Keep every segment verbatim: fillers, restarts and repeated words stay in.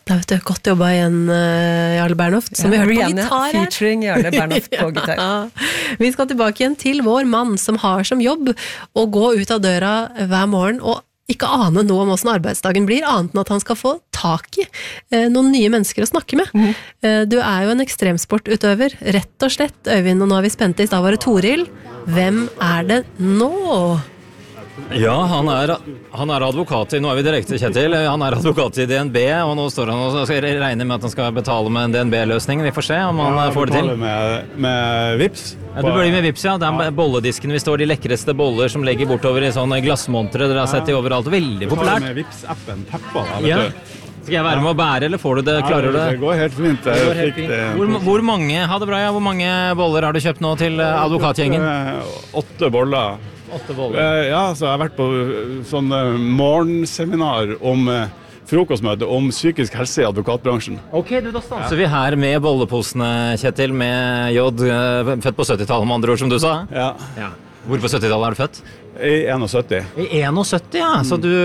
Da vet du, godt jobba igjen, uh, Jarle Bernhoft, som ja, vi hørte på gitar her. Featuring Jarle Bernhoft på gitar. Ja. Vi skal tilbake igjen til vår mann, som har som jobb å gå ut av døra hver morgen, og ikke ane noe om hvordan arbeidsdagen blir, annet enn at han skal få tak i uh, noen nye mennesker å snakke med. Mm. Uh, du er jo en ekstremsportutøver, rett og slett, Øyvind, og nå har vi spent i, da var det Toril. Hvem er det nå? Ja, han er, han er advokat i, nå er vi direkte Kjetil, han er advokat i D N B, og nå står han og skal regne med at han skal betale med en D N B-løsning, vi får se om han ja, får det til. Med, med Vips. Ja, du blir med Vips, ja, det er bolledisken vi står, de lekreste boller som legger bortover i sånne glassmontere, dere har sett de overalt, veldig populært. Med Vips-appen, Peppa, da, vet ja. du. Skal jeg være med å bære, eller får du det, klarer du det? Det går helt fint. Det går helt fint. Hvor, hvor mange, ha det bra, ja, hvor mange boller har du kjøpt nå til advokatgjengen? Åtte boller. Åtte boller. Ja, så jeg har vært på sånn morgenseminar om frokostmøte om psykisk helse i advokatbransjen. Ok, du, da stanser ja. vi her med bolleposene, Kjetil, med J, født på syttitallet, med andre ord, som du sa. Ja. ja. Hvor på syttitallet er du født? I sytti. I sytti, ja. Så du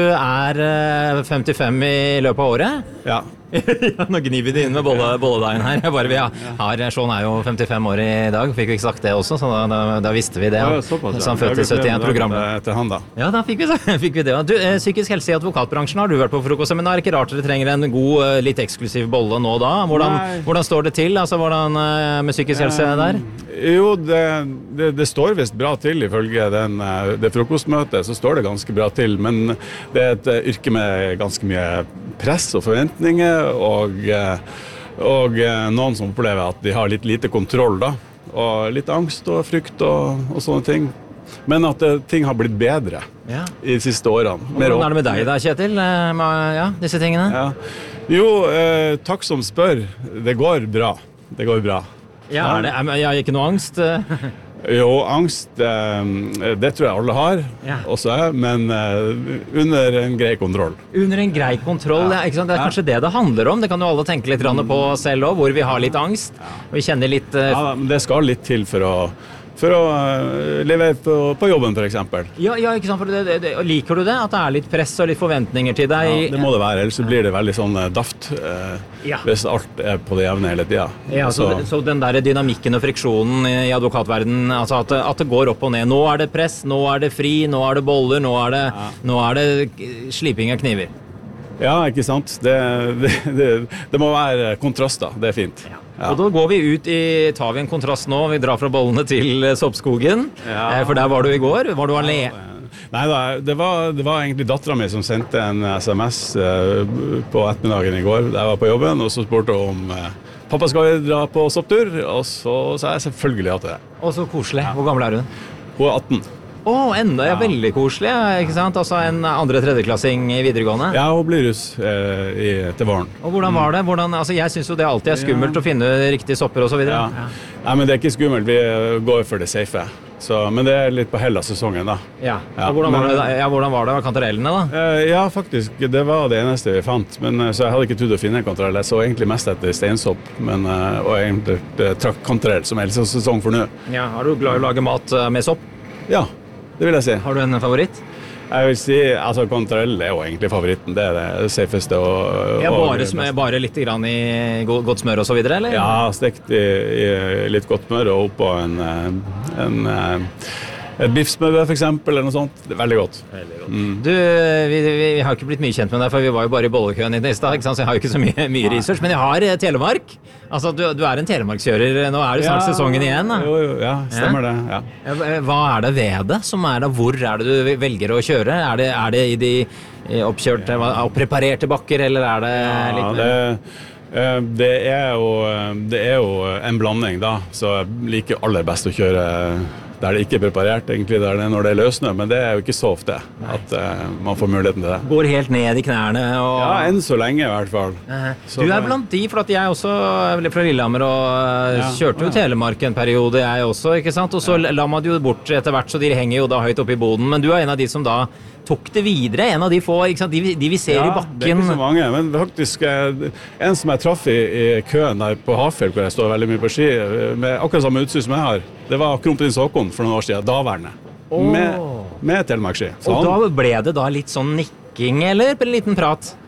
er femtifem i løpet av året? Ja. Ja, nå gnir vi det inn med bolle, bolledeigen her. Jeg bare, vi har, Sean er jo femtifem år i dag, fikk vi ikke sagt det også, så da, da, da visste vi det. Ja, såpass, ja. Så han født i syttien program. Til han da. Ja, da fikk vi, fikk vi det. Du, psykisk helse i advokatbransjen, har du vært på frokostseminar? Ikke rart dere trenger en god, litt eksklusiv bolle nå da. Hvordan, hvordan står det til? Altså, hvordan med psykisk helse der? Jo, det, det, det står visst bra til ifølge den, det frokostmøtet, så står det ganske bra til, men det er et yrke med ganske mye press og forventninger, og, og noen som opplever at de har litt lite kontroll da, og litt angst og frykt og, og sånne ting. Men at det, ting har blitt bedre ja. I de siste årene. Hvordan er det med deg da, Kjetil? Med, ja, disse tingene? Ja. Jo, eh, takk som spør. Det går bra. Det går bra. Ja, er det, jeg har ikke noe angst? Jo, angst, det tror jeg alle har, ja. Også jeg, men under en grei kontroll. Under en grei kontroll, ja. Ikke sant? Det er kanskje det det handler om. Det kan jo alle tenke litt på selv også, hvor vi har litt angst, og vi kjenner litt... Ja, men det skal litt til for å... For å uh, leve på, på jobben, for eksempel. Ja, ja, ikke sant, for det, det, det, liker du det? At det er litt press og litt forventninger til deg? Ja, det må det være, ellers så blir det veldig sånn daft uh, ja. Hvis alt er på det jevne hele tiden. Ja, så, så, så den der dynamikken og friksjonen i advokatverdenen, altså at, at det går opp og ned. Nå er det press, nå er det fri, nå er det boller, nå er det, ja. Nå er det sliping av kniver. Ja, ikke sant? Det, det, det, det må være kontraster, det er fint. Ja. Ja. Og da går vi ut i, tar vi en kontrast nå, vi drar fra bollene til Soppskogen, ja. For der var du i går, var du alene? Nei da, det var, det var egentlig datteren min som sendte en sms på ettermiddagen i går, da jeg var på jobben, og så spurte hun om pappa skal vi dra på sopptur, og så sa jeg selvfølgelig ja til det. Og så koselig, hvor gammel er hun? Hun er atten. Å, oh, enda, ja, veldig koselig, ikke sant? Altså en andre-tredjeklassing i videregående? Ja, hun blir russ eh, i, til våren. Og hvordan var det? Hvordan, altså, jeg synes jo det alltid er skummelt ja. Å finne riktige sopper og så videre. Ja. Ja. Nei, men det er ikke skummelt, vi går for det safe. Så, men det er litt på hell av sesongen da. Ja, ja. Og hvordan, men, var det, ja hvordan var det? Var kantarellene da? Eh, ja, faktisk, det var det eneste vi fant. Men, så jeg hadde ikke trodd å finne en kantarell. Jeg så egentlig mest etter steinsopp, men, og egentlig trakk kantarell som er sesong for nå. Ja, har du glad i å lage mat med sopp? Ja. Det vil jeg si. Har du en favoritt? Jeg vil si, altså kantarell er jo egentlig favoritten. Det er det safeste. Og, ja, bare, smør, bare litt grann i godt smør og så videre, eller? Ja, stekt i, i litt godt smør og oppå en, en, en et biffsmør for eksempel, eller noe sånt. Det er veldig godt. Veldig godt. Mm. Du, vi, vi, vi har ikke blitt mye kjent med deg, for vi var jo bare i bollekøen i sted, ikke sant? Så jeg har jo ikke så mye, mye research, men jeg har Telemark. Altså, du, du er en telemarkskjører. Nå er det snart ja, sesongen igjen, da. Jo, jo, ja, stemmer ja. Det, ja. Hva er det ved det som er da? Hvor er det du velger å kjøre? Er det, er det i de oppkjørte, preparerte bakker, eller er det ja, litt mer? Det, det, er jo, det er jo en blanding, da. Så jeg liker aller best å kjøre der det ikke er preparert, egentlig, der det er når det er løsnø, men det er jo ikke så ofte at uh, man får muligheten til det. Går helt ned i knærne og... Ja, enn så lenge i hvert fall. Uh-huh. Så du er blant de, for at jeg også er fra Lillehammer og ja, kjørte jo ja. Telemark en periode, jeg også, ikke sant? Og så ja. La man det jo bort etter hvert, så de henger jo da høyt oppe i boden, men du er en av de som da tok det videre, en av de få, ikke sant? De, de vi ser ja, i bakken. Det er ikke så mange, men faktisk en som jeg traff i, i køen der på Hafjell, hvor jeg står veldig mye på ski, med akkurat samme utstyr som jeg har, det var Kronprins Håkon for noen år siden, daværende, oh. med, med Telemark-ski. Og han, da ble det da litt sånn nikking, eller en liten prat?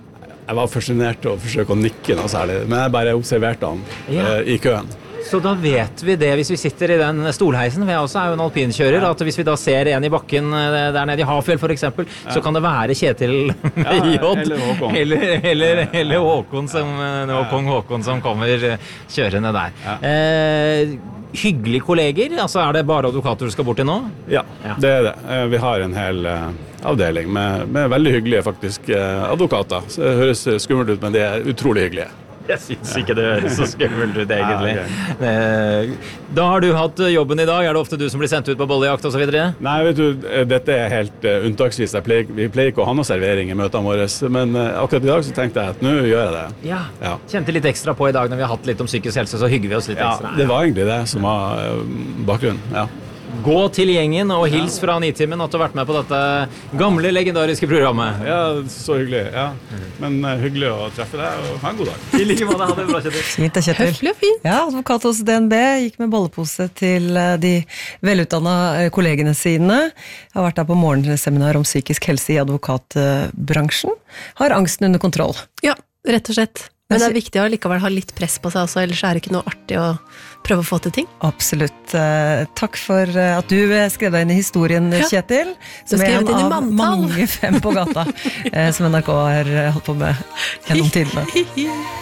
Jeg var fascinert å forsøke å nikke noe særlig, men jeg bare observerte han Ja. eh, i køen. Så da vet vi det, hvis vi sitter i den stolheisen, for jeg også er jo en alpinkjører, at hvis vi da ser en i bakken eh, der nede i Hafjell for eksempel, så kan det være Kjetil Ja, J. eller Håkon. Eller, eller, eller Håkon som, nå, kong Håkon som kommer eh, kjørende der. Ja. Eh, hyggelige kolleger, altså er det bare advokater du skal bort til nå? Ja, Ja. det er det. Eh, Vi har en hel eh, avdeling med, med veldig hyggelige faktisk eh, advokater. Så det høres skummelt ut, men de er utrolig hyggelige. Jeg synes ikke det høres så skummelt ut, egentlig. Ja, Eh, Da har du hatt jobben i dag. Er det ofte du som blir sendt ut på bollejakt og så videre? Nei, vet du, eh, dette er helt uh, unntaksvis. Jeg pleier, vi pleier ikke å ha noe servering i møtene våre, men eh, akkurat i dag så tenkte jeg at nå gjør jeg det. Ja. Ja. Kjente litt ekstra på i dag når vi har hatt litt om psykisk helse, så hygger vi oss litt Ja, ekstra. det var egentlig det som var eh, bakgrunnen. Ja. Gå til gjengen og hils fra Nitimen at du har vært med på dette gamle, legendariske programmet. ja, så hyggelig. Ja. Men eh, hyggelig å treffe deg, og ha en god dag. I like måte, ha det bra, Kjetil. Fint det, Kjetil. Høflig og fint. Ja, advokat hos D N B, gikk med bollepose til eh, de velutdanna eh, kollegene sine. Har vært der på morgenseminar om psykisk helse i advokatbransjen. Har angsten under kontroll. Ja, rett og slett. Men det er viktig å likevel ha litt press på seg også, ellers er det ikke noe artig å prøve å få til ting. Absolutt. Eh, Takk for eh, at du eh, skrev deg inn i historien, Ja. Kjetil. Du skrev en det inn i av manntall. mange Fem på gata, eh, som N R K har eh, holdt på med gjennom tidene.